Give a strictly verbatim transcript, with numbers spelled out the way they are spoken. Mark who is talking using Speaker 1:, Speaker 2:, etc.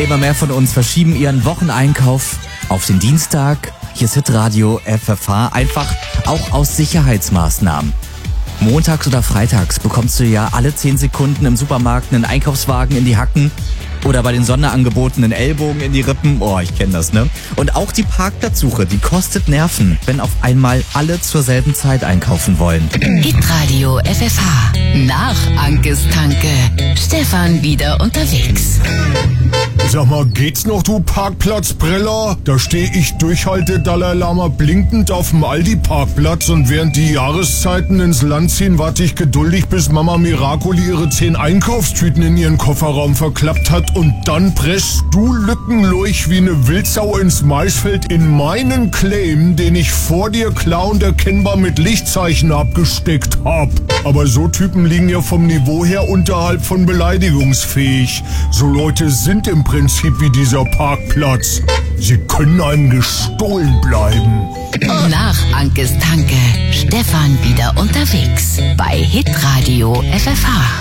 Speaker 1: Immer mehr von uns verschieben ihren Wocheneinkauf auf den Dienstag. Hier ist Hitradio F F H, einfach auch aus Sicherheitsmaßnahmen. Montags oder freitags bekommst du ja alle zehn Sekunden im Supermarkt einen Einkaufswagen in die Hacken oder bei den Sonderangeboten einen Ellbogen in die Rippen. Oh, ich kenne das, ne? Und auch die Parkplatzsuche, die kostet Nerven, wenn auf einmal alle zur selben Zeit einkaufen wollen.
Speaker 2: Hitradio F F H. Nach Ankes Tanke. Stefan wieder unterwegs.
Speaker 3: Sag mal, geht's noch, du Parkplatzbreller? Da steh ich durchhalte Dalai Lama blinkend auf dem Aldi-Parkplatz und während die Jahreszeiten ins Land ziehen, warte ich geduldig, bis Mama Miracoli ihre zehn Einkaufstüten in ihren Kofferraum verklappt hat und dann presst du lückenlurch wie eine Wildsau ins Maisfeld in meinen Claim, den ich vor dir klar und erkennbar mit Lichtzeichen abgesteckt hab. Aber so Typen liegen ja vom Niveau her unterhalb von beleidigungsfähig. So Leute sind im Prinzip wie dieser Parkplatz. Sie können einem gestohlen bleiben.
Speaker 2: Nach Ankes Tanke. Stefan wieder unterwegs. Bei Hitradio F F H.